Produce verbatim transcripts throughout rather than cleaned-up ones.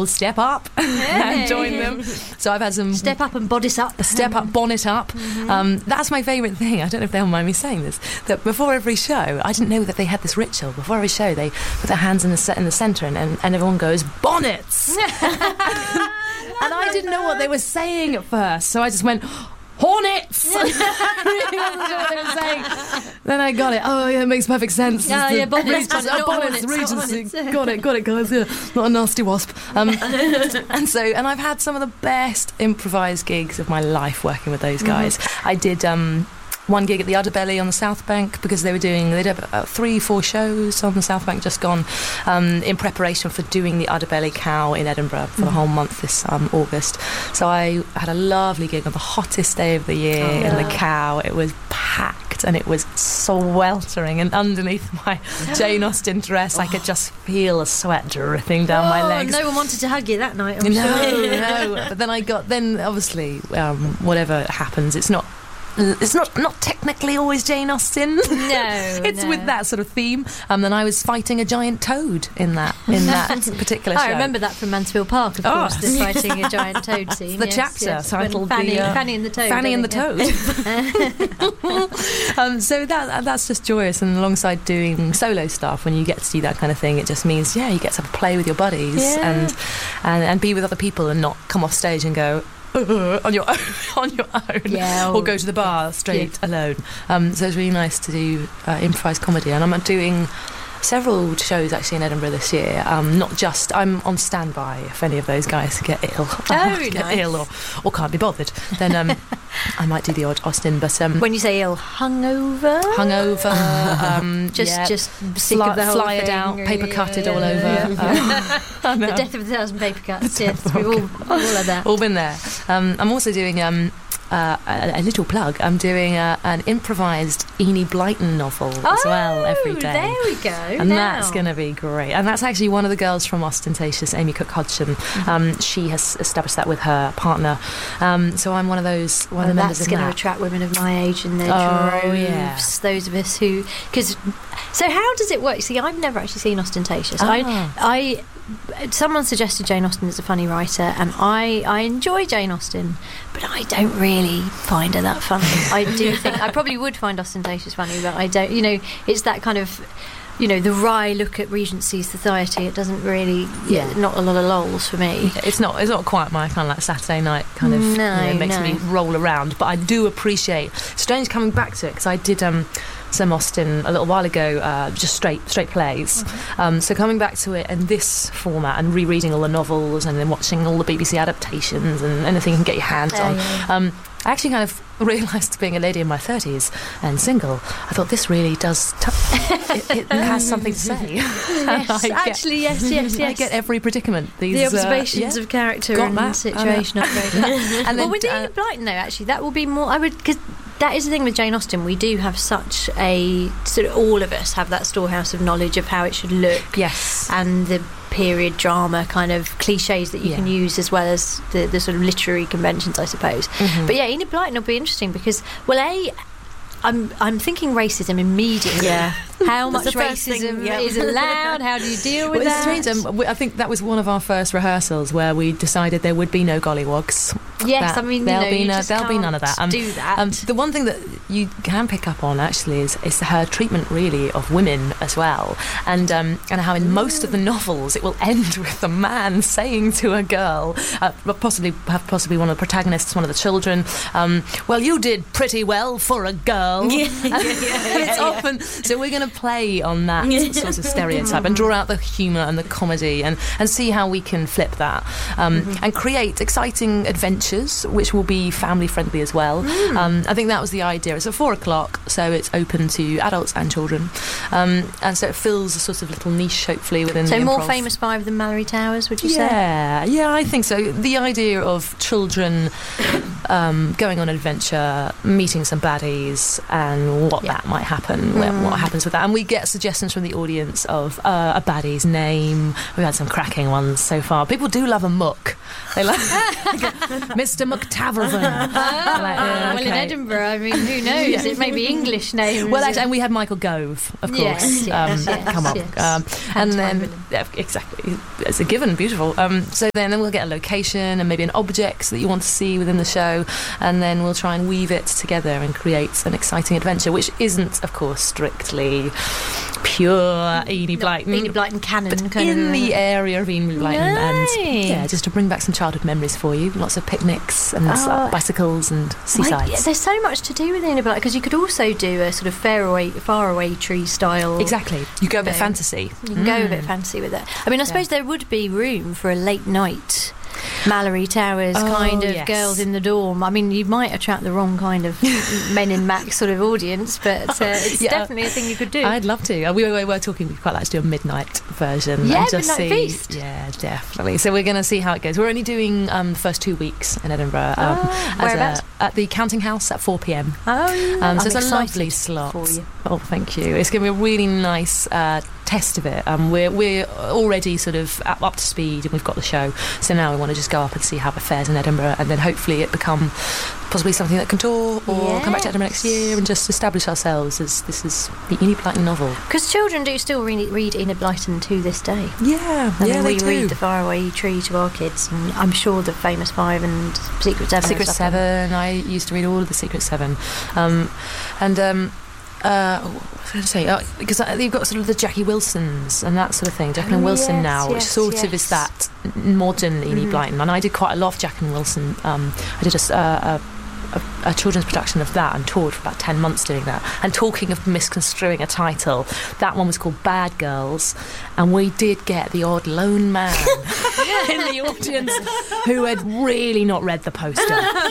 will step up and join them. So I've had some... Step up and bodice up. Step up, bonnet up. Mm-hmm. Um, that's my favourite thing. I don't know if they'll mind me saying this, that before every show, I didn't know that they had this ritual. Before every show, they put their hands in the set in the centre and, and, and everyone goes, bonnets! And I didn't know what they were saying at first, so I just went... Hornets! I really wasn't sure what they were saying. Then I got it. Oh, yeah, it makes perfect sense. Yeah, the yeah, bonnets, Regents, not oh, bonnets, hornets, Regency. not Got it, got it, guys. Yeah, not a nasty wasp. Um, and so, and I've had some of the best improvised gigs of my life working with those guys. Mm-hmm. I did... Um, one gig at the Udderbelly on the South Bank because they were doing they did about three four shows on the South Bank just gone um, in preparation for doing the Udderbelly Cow in Edinburgh for mm. the whole month this um, August. So I had a lovely gig on the hottest day of the year oh, yeah. in the Cow. It was packed and it was sweltering, and underneath my Jane Austen dress I could just feel a sweat dripping down oh, my legs. No one wanted to hug you that night, I'm no sure. no but then I got then obviously um, whatever happens, it's not It's not not technically always Jane Austen. No, it's no. with that sort of theme. Um, and I was fighting a giant toad in that in that particular show. I remember that from Mansfield Park, of oh. course, the fighting a giant toad scene. The yes, chapter yes. titled Fanny, the, uh, Fanny and the Toad. Fanny and the Toad. um, so that that's just joyous. And alongside doing solo stuff, when you get to do that kind of thing, it just means yeah, you get to play with your buddies yeah. and, and and be with other people and not come off stage and go. on your own, on your own, yeah, or go to the bar straight yeah. alone. Um, so it's really nice to do uh, improvised comedy, and I'm doing several shows actually in Edinburgh this year. Um, not just I'm on standby if any of those guys get ill, oh, get nice. ill or, or can't be bothered. Then um, I might do the odd Austin. But um, when you say ill, hungover, hungover, um, just yeah. just sick Fly, of the whole fly it thing. out, paper yeah, cut it yeah, all yeah, over. Yeah. Um, the death of a thousand paper cuts. Yes, we've all, all had that. All been there. Um, I'm also doing. Um, Uh, a, a little plug. I'm doing a, an improvised Enid Blyton novel oh, as well every day. There we go. And now. that's going to be great. And that's actually one of the girls from Ostentatious, Amy Cook Hodgson. Mm-hmm. Um, she has established that with her partner. Um, so I'm one of those. One well, of the members that's in going that. to attract women of my age in their oh, droves. Yeah. Those of us who, because. So how does it work? See, I've never actually seen Ostentatious. Oh. I, I, someone suggested Jane Austen as a funny writer, and I, I enjoy Jane Austen, but I don't really find her that funny. I do think I probably would find Ostentatious funny, but I don't. You know, it's that kind of. You know, the wry look at Regency society. It doesn't really, yeah, yeah not a lot of lols for me. It's not, it's not quite my kind of like Saturday night kind of. No, you know, it makes no. me roll around. But I do appreciate. Strange coming back to it because I did um, some Austen a little while ago, uh, just straight straight plays. Mm-hmm. Um, so coming back to it in this format and rereading all the novels and then watching all the B B C adaptations and anything you can get your hands oh, on. Yeah. Um, I actually kind of realised, being a lady in my thirties and single, I thought this really does t- it, it has something to say. Yes, get, actually yes yes yes I get every predicament. These, the observations uh, yeah, of character got and that. situation and then, well with uh, Enid Blyton though, actually that will be more I would, because that is the thing with Jane Austen, we do have such a sort of, all of us have that storehouse of knowledge of how it should look, yes, and the period drama kind of cliches that you yeah. can use, as well as the, the sort of literary conventions, I suppose. Mm-hmm. But yeah, Enid Blyton will be interesting because, well, A, I'm I'm thinking racism immediately. Yeah. How much racism thing, yeah. is allowed? How do you deal with well, that? It's strange. Um, we, I think that was one of our first rehearsals where we decided there would be no gollywogs. Yes, that I mean, there'll you know, be you no, just there'll be none of that. Um, do that. Um, the one thing that you can pick up on actually is, is her treatment really of women as well, and um, and how in most of the novels it will end with a man saying to a girl, uh, possibly have possibly one of the protagonists, one of the children, um, "Well, you did pretty well for a girl." Yeah, yeah, yeah, it's yeah. often so we're going to play on that sort of stereotype and draw out the humour and the comedy and, and see how we can flip that um, mm-hmm. and create exciting adventures which will be family friendly as well. Mm. Um, I think that was the idea. It's at four o'clock, so it's open to adults and children, um, and so it fills a sort of little niche hopefully within so the more improv. famous five than Mallory Towers, would you yeah, say? Yeah, I think so. The idea of children um, going on an adventure, meeting some baddies and what yeah. that might happen, mm. what happens with that, and we get suggestions from the audience of uh, a baddie's name. We've had some cracking ones so far. People do love a muck. They like Mister McTaverson. Like, yeah, Well, in okay. Edinburgh, I mean, who knows? Yeah. It may be English names. Well, actually, and we had Michael Gove, of course. Yes, yes, um, yes, come on. yes. Um, and Had then, time with yeah, exactly. It's a given, beautiful. Um, so then, then we'll get a location and maybe an object that you want to see within the show, and then we'll try and weave it together and create an exciting adventure, which isn't, of course, strictly pure Enid Blyton. Enid Blyton canon. But kind in of, the area of Enid Blyton, Nice. and yeah, just to bring back some childhood memories for you. Lots of picnics and Oh. uh, bicycles and seasides. Like, yeah, there's so much to do with Enid Blyton, because you could also do a sort of faraway, faraway tree style. Exactly. You go a bit No. fantasy. You can go a Mm. bit fancy with it. I mean, I suppose Yeah. there would be room for a late night Mallory Towers Oh, kind of yes. girls in the dorm. I mean, you might attract the wrong kind of Men in Max sort of audience, but uh, it's Yeah. definitely a thing you could do. I'd love to. Uh, We were, we were talking, we'd quite like to do a midnight version. Yeah, and just midnight see, feast. Yeah, definitely. So we're going to see how it goes. We're only doing um, the first two weeks in Edinburgh. Um, Ah, as a- whereabouts? at the Counting House at four p.m. Oh, Um, I'm so it's a excited lovely slot. for you. Oh, thank you. It's going to be a really nice uh, test of it. Um, we're we're already sort of up, up to speed, and we've got the show. So now we want to just go up and see how it fares in Edinburgh, and then hopefully it become possibly something that can tour, or come back to Edinburgh next year and just establish ourselves as this is the Enid Blyton novel. Because children do still read, read Enid Blyton to this day. Yeah, I yeah, mean, they we do. read The Faraway Tree to our kids, and I'm sure the Famous Five and Secret Seven. Secret and stuff. Seven. I used to read all of the Secret Seven, um, and um, uh, what was I going to say? Oh, because uh, you've got sort of the Jackie Wilsons and that sort of thing. Jacqueline Oh, Wilson yes, now, which yes, sort of yes. is that modern Enid Mhm. Blyton, and I did quite a lot of Jacqueline Wilson. Um, I did a, s- uh, a A, a children's production of that and toured for about ten months doing that. And talking of misconstruing a title, that one was called Bad Girls, and we did get the odd lone man in the audience who had really not read the poster.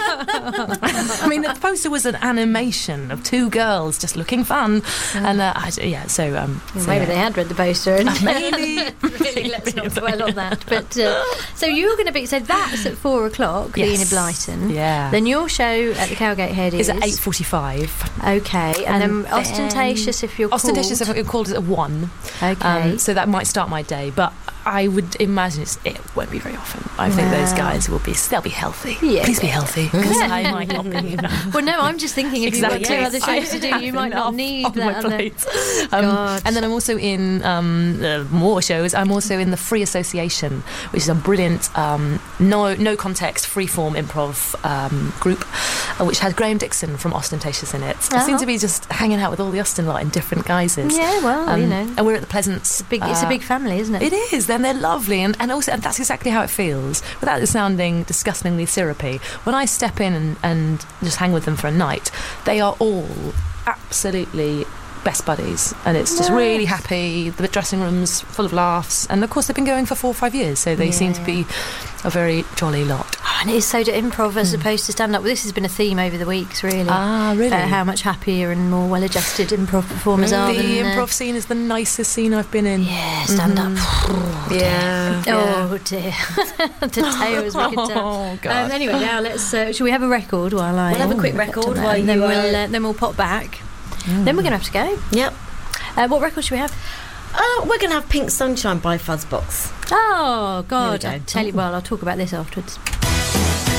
I mean, the poster was an animation of two girls just looking fun, and uh, I, yeah, so um, Well, so, maybe yeah. they had read the poster. And Maybe. really, let's not dwell on that. But uh, so you're going to be so that's at four o'clock. The Yes. Enid Blyton. Yeah. Then your show at the Cowgate Head is It's at eight forty-five. Okay, and, And then ostentatious if you're Ostentatious, called. if you're called at one. Okay. Um, so that might start my day, but I would imagine it's, it won't be very often. I think those Wow. guys will be, they'll be healthy. Yeah. Please be healthy, because I might not be. Well, no, I'm just thinking if you've got two other I shows to do, you have might not enough need on that my other. plate. Um, God. and then I'm also in um, uh, more shows. I'm also in the Free Association, which is a brilliant um, no no context freeform improv um, group, uh, which has Graham Dixon from Ostentatious in it. I Uh-huh. seem to be just hanging out with all the Austin lot in different guises. Yeah, well, Um, you know, and we're at the Pleasance. big. It's a uh, big family, isn't it? It is, and they're lovely, and, and also and that's exactly how it feels. Without it sounding disgustingly syrupy, when I step in and, and just hang with them for a night, they are all absolutely best buddies, and it's just Nice. really happy. The dressing room's full of laughs, and of course they've been going for four or five years, so they seem to Yeah. be a very jolly lot. Oh, and it is so to improv as opposed to stand up. This has been a theme over the weeks, really. Ah, really? About how much happier and more well-adjusted improv performers are. the than, uh, improv scene is the nicest scene I've been in. Yeah, stand up. Yeah. Oh dear, the tales we could tell. Oh god. Um, anyway, now let's. Uh, shall we have a record while I? We'll have a quick get record to that, while and then you, uh, we'll uh, then we'll pop back. Mm. Then we're going to have to go. Yep. Uh, what record should we have? Uh, we're going to have Pink Sunshine by Fuzzbox. Oh God! Here we I'll go. tell you. Well, I'll talk about this afterwards.